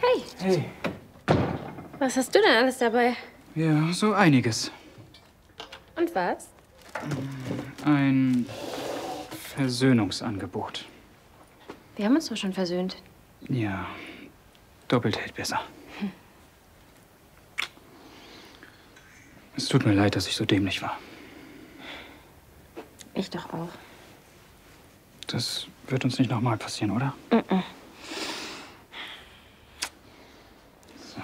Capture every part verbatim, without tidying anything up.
Hey. Hey. Was hast du denn alles dabei? Ja, so einiges. Und was? Ein Versöhnungsangebot. Wir haben uns doch schon versöhnt. Ja, doppelt hält besser. Hm. Es tut mir leid, dass ich so dämlich war. Ich doch auch. Das wird uns nicht nochmal passieren, oder? Mm-mm. So.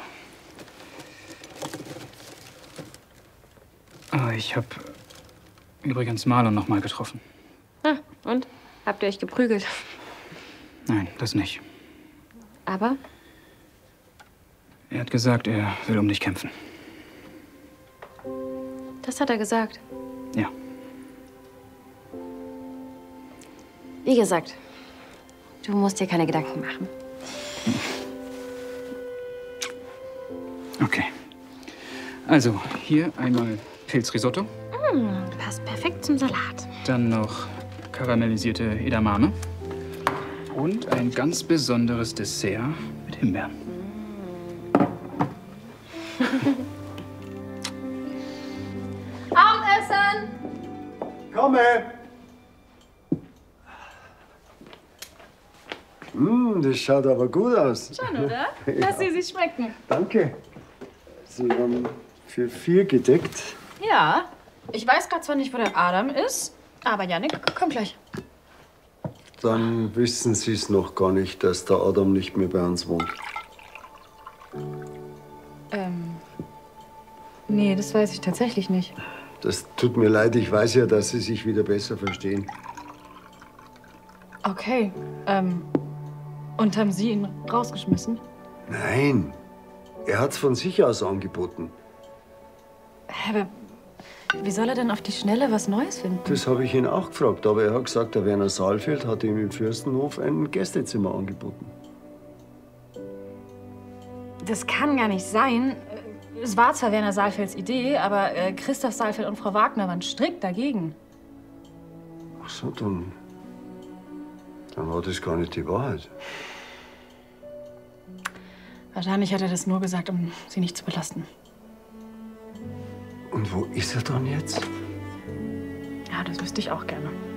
Ah, ich habe übrigens Marlon noch mal getroffen. Ah, und? Habt ihr euch geprügelt? Nein, das nicht. Aber? Er hat gesagt, er will um dich kämpfen. Das hat er gesagt. Ja. Wie gesagt, du musst dir keine Gedanken machen. Okay. Also, hier einmal Pilzrisotto. Mm, passt perfekt zum Salat. Dann noch karamellisierte Edamame. Und ein ganz besonderes Dessert mit Himbeeren. Abendessen! Komme! Mm, das schaut aber gut aus. Schon, oder? Lass sie sich schmecken. Danke. Sie haben für vier gedeckt. Ja. Ich weiß gerade zwar nicht, wo der Adam ist, aber Jannik kommt gleich. Dann wissen Sie es noch gar nicht, dass der Adam nicht mehr bei uns wohnt. Ähm. Nee, das weiß ich tatsächlich nicht. Das tut mir leid, ich weiß ja, dass Sie sich wieder besser verstehen. Okay. Ähm. Und haben Sie ihn rausgeschmissen? Nein, er hat's von sich aus angeboten. Aber wie soll er denn auf die Schnelle was Neues finden? Das habe ich ihn auch gefragt, aber er hat gesagt, der Werner Saalfeld hat ihm im Fürstenhof ein Gästezimmer angeboten. Das kann gar nicht sein. Es war zwar Werner Saalfelds Idee, aber äh, Christoph Saalfeld und Frau Wagner waren strikt dagegen. Ach so, dann, dann war das gar nicht die Wahrheit. Wahrscheinlich hat er das nur gesagt, um sie nicht zu belasten. Und wo ist er dann jetzt? Ja, das wüsste ich auch gerne.